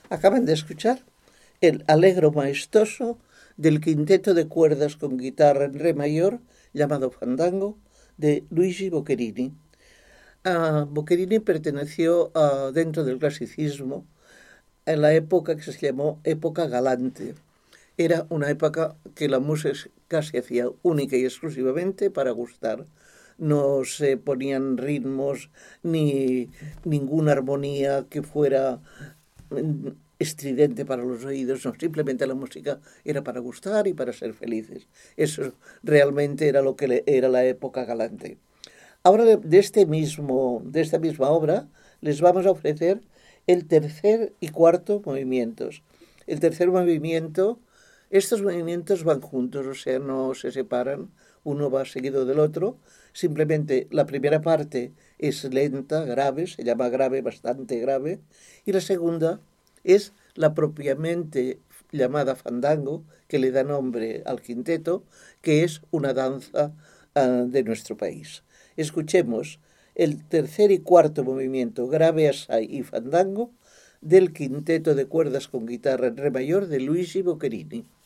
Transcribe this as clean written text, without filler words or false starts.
Acaban de escuchar el Allegro maestoso del quinteto de cuerdas con guitarra en re mayor llamado Fandango de Luigi Boccherini. Boccherini perteneció dentro del clasicismo en la época que se llamó época galante. Era una época que la música se hacía única y exclusivamente para gustar. No se ponían ritmos ni ninguna armonía que fuera estridente para los oídos, no, simplemente la música era para gustar y para ser felices. Eso realmente era lo que era la época galante. Ahora de esta misma obra les vamos a ofrecer el tercer y cuarto movimientos. El tercer movimiento, estos movimientos van juntos, o sea, no se separan, uno va seguido del otro. Simplemente la primera parte es lenta, grave, se llama grave, bastante grave, y la segunda es la propiamente llamada fandango, que le da nombre al quinteto, que es una danza de nuestro país. Escuchemos el tercer y cuarto movimiento, grave, assai y fandango, del quinteto de cuerdas con guitarra en re mayor de Luigi Boccherini.